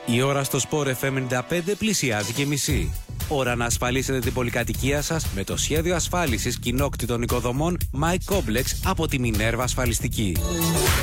Η ώρα στο Sport FM 95 πλησιάζει και μισή. Ώρα να ασφαλίσετε την πολυκατοικία σας με το σχέδιο ασφάλισης κοινόκτητων οικοδομών My Complex από τη Minerva Ασφαλιστική.